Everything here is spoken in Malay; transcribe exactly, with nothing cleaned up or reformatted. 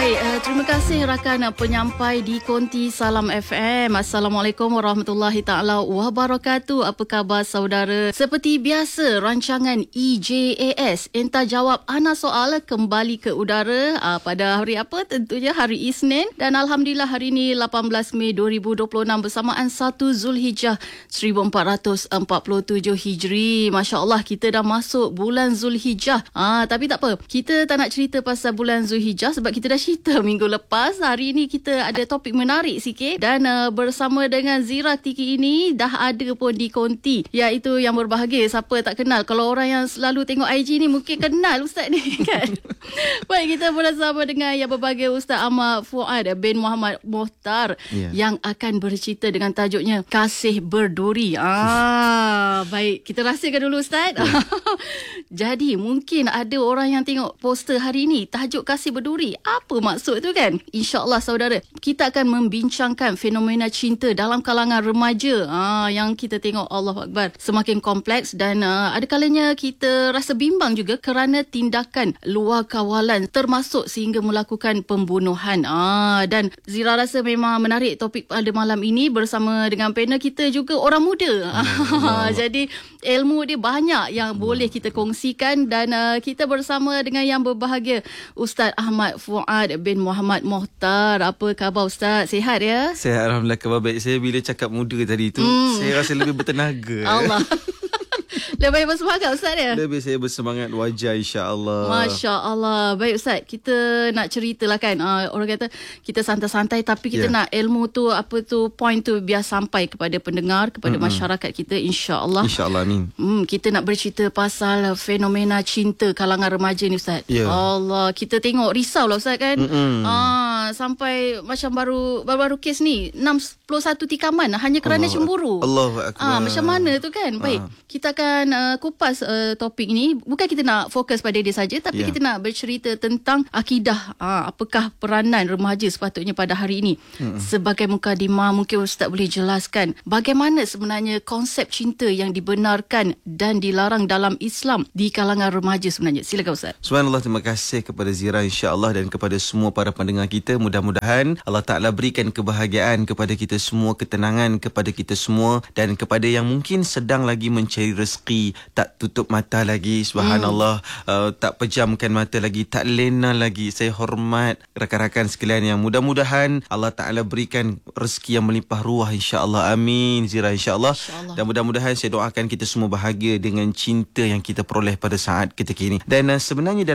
Baik, uh, terima kasih rakan uh, penyampai di Konti Salam F M. Assalamualaikum warahmatullahi taala wabarakatuh. Apa khabar saudara? Seperti biasa, rancangan E J A S Entah Jawab Ana Soal kembali ke udara uh, pada hari apa? Tentunya hari Isnin. Dan Alhamdulillah hari ini lapan belas Mei dua ribu dua puluh enam bersamaan satu Zulhijjah seribu empat ratus empat puluh tujuh Hijri. Masya Allah, kita dah masuk bulan Zulhijjah. Ah, tapi tak apa, kita tak nak cerita pasal bulan Zulhijjah sebab kita dah cerita minggu lepas. Hari ini kita ada topik menarik sikit dan uh, bersama dengan Zira Tiki ini dah ada pun di konti, iaitu yang berbahagia. Siapa tak kenal? Kalau orang yang selalu tengok I G ni mungkin kenal Ustaz ni kan. Baik, kita bersama dengan yang berbahagia Ustaz Ahmad Fuad bin Muhammad Mohtar yeah. yang akan bercerita dengan tajuknya Kasih Berduri. Ah, baik, kita rahsiakan dulu Ustaz. Yeah. Jadi mungkin ada orang yang tengok poster hari ini tajuk Kasih Berduri. Apa maksud tu kan? InsyaAllah saudara, kita akan membincangkan fenomena cinta dalam kalangan remaja ah, yang kita tengok, Allahu Akbar, semakin kompleks dan ah, ada kalanya kita rasa bimbang juga kerana tindakan luar kawalan termasuk sehingga melakukan pembunuhan. Ah, dan Zira rasa memang menarik topik pada malam ini bersama dengan panel kita juga orang muda. Ah, jadi ilmu dia banyak yang boleh kita kongsikan dan uh, kita bersama dengan yang berbahagia Ustaz Ahmad Fuad bin Muhammad Mohtar. Apa khabar Ustaz? Sihat ya? Sihat, Alhamdulillah, khabar baik. Saya bila cakap muda tadi tu, hmm. saya rasa lebih bertenaga. Allah. Lebih bersemangat Ustaz ya? Lebih saya bersemangat wajar, insya-Allah. Masya-Allah. Baik Ustaz, kita nak ceritalah kan. Uh, orang kata kita santai-santai tapi kita yeah. nak ilmu tu, apa tu, point tu biar sampai kepada pendengar, kepada mm-hmm. masyarakat kita, insya-Allah. Insya-Allah, amin. Hmm, kita nak bercerita pasal fenomena cinta kalangan remaja ni Ustaz. Yeah. Allah, kita tengok risau lah Ustaz kan. Mm-hmm. Ah, sampai macam baru baru-baru kes ni enam puluh satu tikaman hanya kerana Allah, cemburu. Allahu Akbar. Ah, macam mana tu kan? Baik, ah. kita akan uh, kupas uh, topik ni. Bukan kita nak fokus pada dia saja, tapi yeah. kita nak bercerita tentang akidah. Uh, apakah peranan remaja sepatutnya pada hari ini? Mm-hmm. Sebagai mukadimah, mungkin Ustaz boleh jelaskan bagaimana sebenarnya konsep cinta yang dibenarkan dan dilarang dalam Islam di kalangan remaja sebenarnya. Silakan Ustaz. Subhanallah, terima kasih kepada Zira, insya-Allah, dan kepada semua para pendengar kita. Mudah-mudahan Allah Ta'ala berikan kebahagiaan kepada kita semua, ketenangan kepada kita semua, dan kepada yang mungkin sedang lagi mencari rezeki, tak tutup mata lagi, subhanallah, hmm. uh, tak pejamkan mata lagi, tak lena lagi. Saya hormat rakan-rakan sekalian yang mudah-mudahan Allah Ta'ala berikan rezeki yang melimpah ruah, insya-Allah. Amin Zira, insya-Allah. Insya Dan mudah-mudahan saya doakan kita semua bahagia dengan cinta yang kita peroleh pada saat ketika ini. Dan uh, sebenarnya